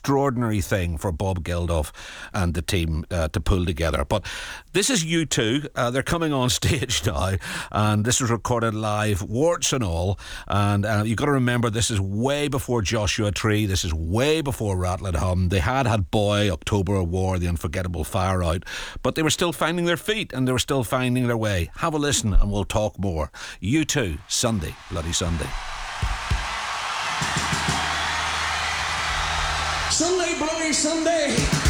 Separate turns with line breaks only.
extraordinary thing for Bob Geldof and the team to pull together. But this is U2. They're coming on stage now, and this was recorded live, warts and all. And you've got to remember, this is way before Joshua Tree. This is way before Rattle and Hum. They had Boy, October of War, The Unforgettable Fire out, but they were still finding their feet and they were still finding their way. Have a listen and we'll talk more. U2, Sunday, Bloody Sunday.
Sunday, Bloody Sunday.